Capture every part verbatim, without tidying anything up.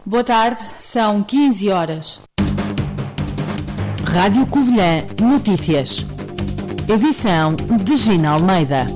Boa tarde, são quinze horas. Rádio Covilhã Notícias. Edição de Gina Almeida.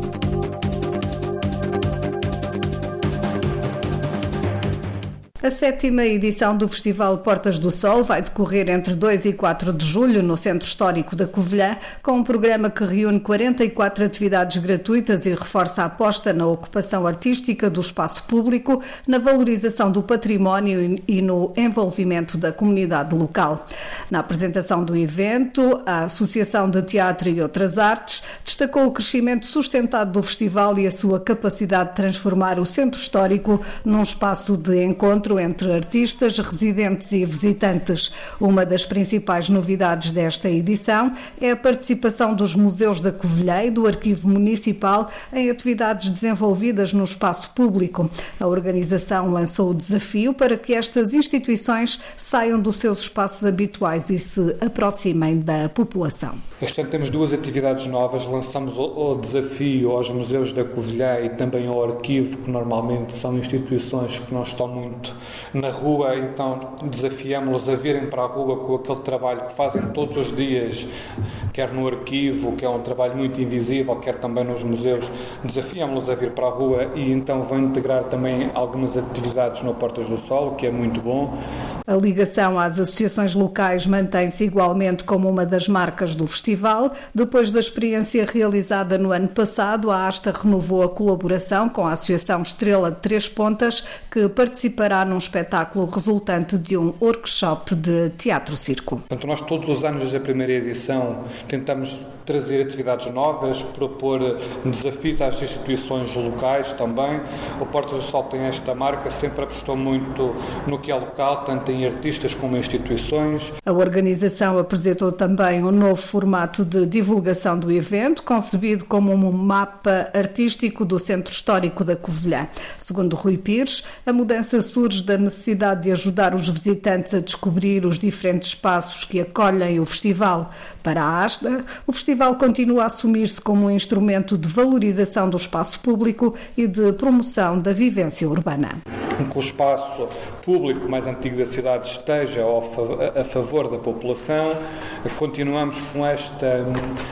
A sétima edição do Festival Portas do Sol vai decorrer entre dois e quatro de julho no Centro Histórico da Covilhã, com um programa que reúne quarenta e quatro atividades gratuitas e reforça a aposta na ocupação artística do espaço público, na valorização do património e no envolvimento da comunidade local. Na apresentação do evento, a Associação de Teatro e Outras Artes destacou o crescimento sustentado do festival e a sua capacidade de transformar o Centro Histórico num espaço de encontro entre artistas, residentes e visitantes. Uma das principais novidades desta edição é a participação dos museus da Covilhã e do Arquivo Municipal em atividades desenvolvidas no espaço público. A organização lançou o desafio para que estas instituições saiam dos seus espaços habituais e se aproximem da população. Este ano temos duas atividades novas. Lançamos o desafio aos museus da Covilhã e também ao Arquivo, que normalmente são instituições que não estão muito na rua, então desafiamos-los a virem para a rua com aquele trabalho que fazem todos os dias, quer no arquivo, que é um trabalho muito invisível, quer também nos museus. Desafiamos-los a vir para a rua e então vão integrar também algumas atividades no Portas do Sol, o que é muito bom. A ligação às associações locais mantém-se igualmente como uma das marcas do festival. Depois da experiência realizada no ano passado, a ASTA renovou a colaboração com a Associação Estrela de Três Pontas, que participará num espetáculo resultante de um workshop de teatro-circo. Portanto, nós todos os anos, desde a primeira edição, tentamos trazer atividades novas, propor desafios às instituições locais também. O Portas do Sol tem esta marca, sempre apostou muito no que é local, tanto em artistas como em instituições. A organização apresentou também um novo formato de divulgação do evento, concebido como um mapa artístico do Centro Histórico da Covilhã. Segundo Rui Pires, a mudança surge da necessidade de ajudar os visitantes a descobrir os diferentes espaços que acolhem o festival. Para a ASTA, o festival continua a assumir-se como um instrumento de valorização do espaço público e de promoção da vivência urbana. Que o espaço público mais antigo da cidade esteja a favor da população. Continuamos com, esta,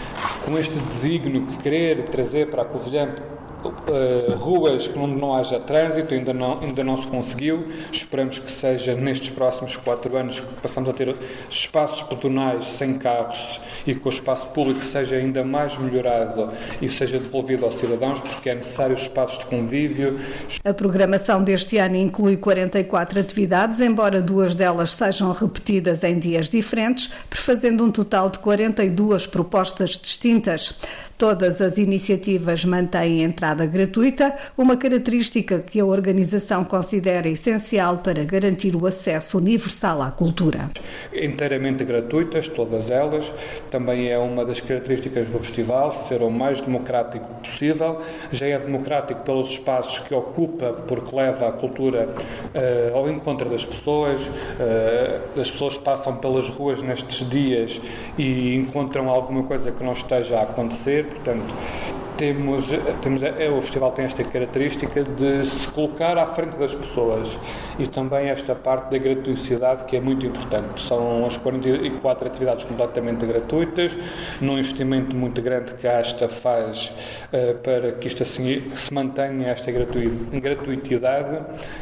com este desígnio que querer trazer para a Covilhã Uh, ruas que onde não haja trânsito, ainda não, ainda não se conseguiu. Esperamos que seja nestes próximos quatro anos que passamos a ter espaços pedonais sem carros e que o espaço público seja ainda mais melhorado e seja devolvido aos cidadãos, porque é necessário espaços de convívio. A programação deste ano inclui quarenta e quatro atividades, embora duas delas sejam repetidas em dias diferentes, prefazendo um total de quarenta e duas propostas distintas. Todas as iniciativas mantêm entrada gratuita, uma característica que a organização considera essencial para garantir o acesso universal à cultura. Inteiramente gratuitas, todas elas. Também é uma das características do festival, ser o mais democrático possível. Já é democrático pelos espaços que ocupa, porque leva a cultura uh, ao encontro das pessoas. Uh, as pessoas passam pelas ruas nestes dias e encontram alguma coisa que não esteja a acontecer. Portanto, temos, temos, é, o festival tem esta característica de se colocar à frente das pessoas e também esta parte da gratuidade, que é muito importante. São as quarenta e quatro atividades completamente gratuitas, num investimento muito grande que a ASTA faz uh, para que isto assim se mantenha esta gratuidade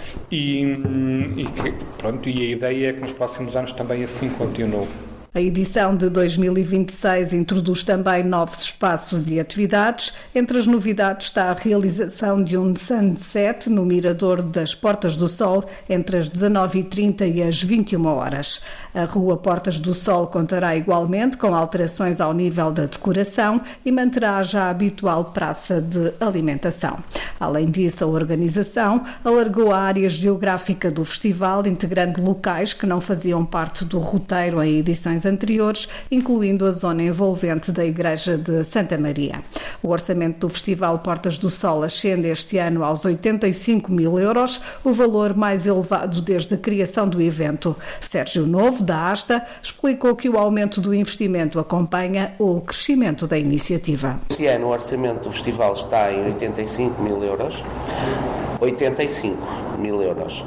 e, e, que, pronto, e a ideia é que nos próximos anos também assim continue. A edição de dois mil e vinte e seis introduz também novos espaços e atividades. Entre as novidades está a realização de um sunset no Mirador das Portas do Sol entre as dezanove e trinta e as vinte e uma horas. A Rua Portas do Sol contará igualmente com alterações ao nível da decoração e manterá já a habitual praça de alimentação. Além disso, a organização alargou a área geográfica do festival, integrando locais que não faziam parte do roteiro em edições anteriores, incluindo a zona envolvente da Igreja de Santa Maria. O orçamento do Festival Portas do Sol ascende este ano aos oitenta e cinco mil euros, o valor mais elevado desde a criação do evento. Sérgio Novo, da ASTA, explicou que o aumento do investimento acompanha o crescimento da iniciativa. Este ano o orçamento do festival está em oitenta e cinco mil euros. oitenta e cinco mil euros.